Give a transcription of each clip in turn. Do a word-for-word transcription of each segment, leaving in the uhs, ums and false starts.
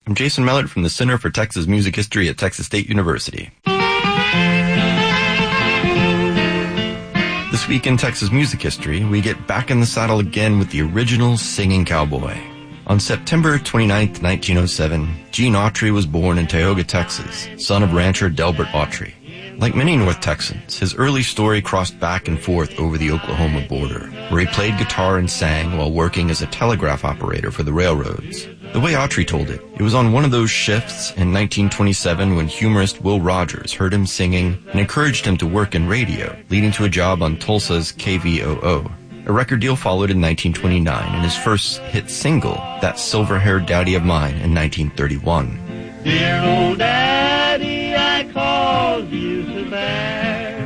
I'm Jason Mellert from the Center for Texas Music History at Texas State University. This week in Texas Music History, we get back in the saddle again with the original singing cowboy. On September twenty-ninth, nineteen oh seven, Gene Autry was born in Tioga, Texas, son of rancher Delbert Autry. Like many North Texans, his early story crossed back and forth over the Oklahoma border, where he played guitar and sang while working as a telegraph operator for the railroads. The way Autry told it, it was on one of those shifts in nineteen twenty-seven when humorist Will Rogers heard him singing and encouraged him to work in radio, leading to a job on Tulsa's K V O O. A record deal followed in nineteen twenty-nine, and his first hit single, That Silver-Haired Daddy of Mine, in nineteen thirty-one. Dear old daddy, I called you to bear.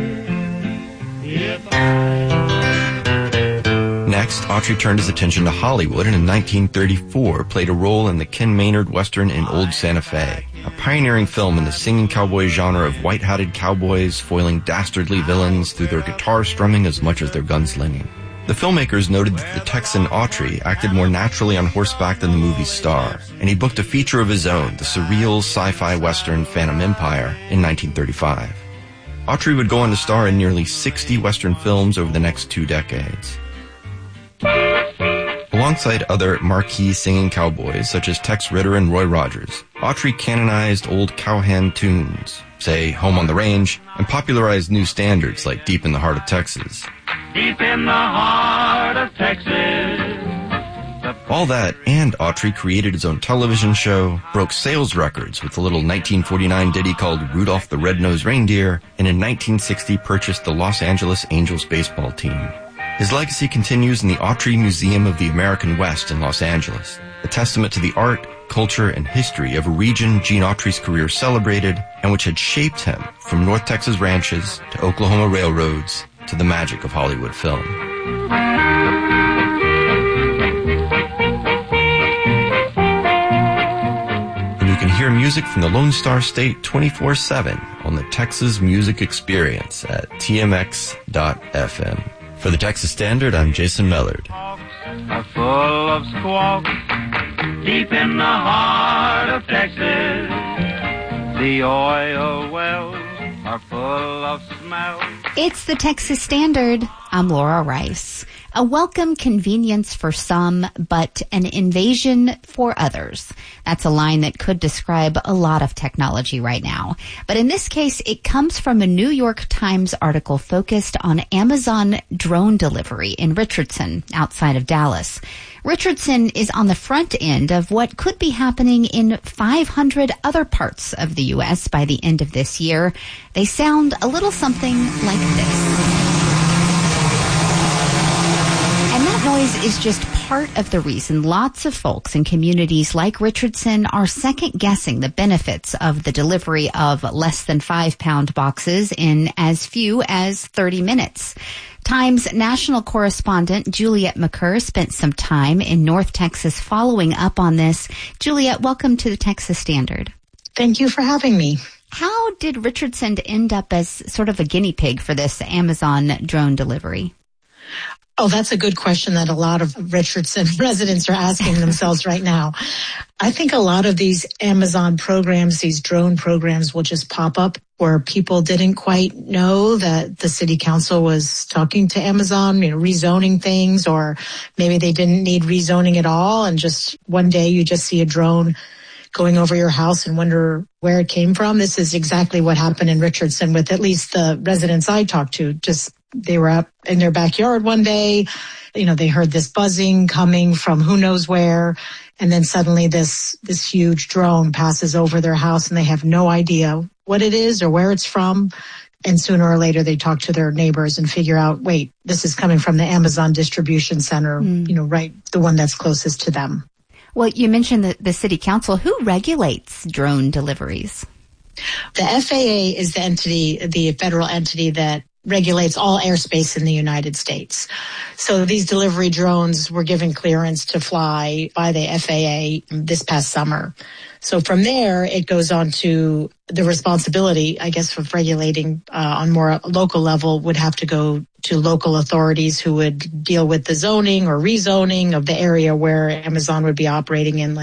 If I... Next, Autry turned his attention to Hollywood and in nineteen thirty-four played a role in the Ken Maynard Western In Old Santa Fe, a pioneering film in the singing cowboy genre of white-hatted cowboys foiling dastardly villains through their guitar strumming as much as their gunslinging. The filmmakers noted that the Texan Autry acted more naturally on horseback than the movie's star, and he booked a feature of his own, the surreal sci-fi western Phantom Empire, in nineteen thirty-five. Autry would go on to star in nearly sixty western films over the next two decades. Alongside other marquee singing cowboys such as Tex Ritter and Roy Rogers, Autry canonized old cowhand tunes, say Home on the Range, and popularized new standards like Deep in the Heart of Texas. Deep in the heart of Texas. All that, and Autry created his own television show, broke sales records with a little nineteen forty-nine ditty called Rudolph the Red-Nosed Reindeer, and in nineteen sixty purchased the Los Angeles Angels baseball team. His legacy continues in the Autry Museum of the American West in Los Angeles, a testament to the art, culture, and history of a region Gene Autry's career celebrated and which had shaped him from North Texas ranches to Oklahoma railroads to the magic of Hollywood film. And you can hear music from the Lone Star State twenty-four seven on the Texas Music Experience at T M X dot F M. For the Texas Standard, I'm Jason Mellard. Are full of squawk, deep in the heart of Texas. The oil wells are full of smell. It's the Texas Standard. I'm Laura Rice. A welcome convenience for some, but an invasion for others. That's a line that could describe a lot of technology right now. But in this case, it comes from a New York Times article focused on Amazon drone delivery in Richardson, outside of Dallas. Richardson is on the front end of what could be happening in five hundred other parts of the U S by the end of this year. They sound a little something like this. And that noise is just part of the reason lots of folks in communities like Richardson are second-guessing the benefits of the delivery of less than five-pound boxes in as few as thirty minutes. Times national correspondent Juliet McCurr spent some time in North Texas following up on this. Juliet, welcome to the Texas Standard. Thank you for having me. How did Richardson end up as sort of a guinea pig for this Amazon drone delivery? Oh, that's a good question that a lot of Richardson residents are asking themselves right now. I think a lot of these Amazon programs, these drone programs, will just pop up where people didn't quite know that the city council was talking to Amazon, you know, rezoning things, or maybe they didn't need rezoning at all. And just one day you just see a drone going over your house and wonder where it came from. This is exactly what happened in Richardson with at least the residents I talked to. Just they were up in their backyard one day, you know, they heard this buzzing coming from who knows where. And then suddenly this, this huge drone passes over their house and they have no idea what it is or where it's from. And sooner or later they talk to their neighbors and figure out, wait, this is coming from the Amazon distribution center, mm. you know, right, the one that's closest to them. Well, you mentioned the, the city council. Who regulates drone deliveries? The F A A is the entity, the federal entity that regulates all airspace in the United States. So these delivery drones were given clearance to fly by the F A A this past summer. So from there, it goes on to the responsibility, I guess, of regulating uh, on more local level would have to go to local authorities who would deal with the zoning or rezoning of the area where Amazon would be operating in, like